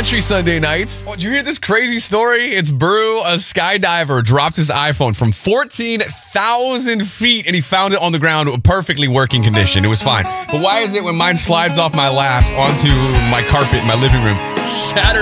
country Sunday night. Oh, did you hear this crazy story? It's Brew, a skydiver, dropped his iPhone from 14,000 feet and he found it on the ground in perfectly working condition. It was fine. But why is it when mine slides off my lap onto my carpet in my living room, shatters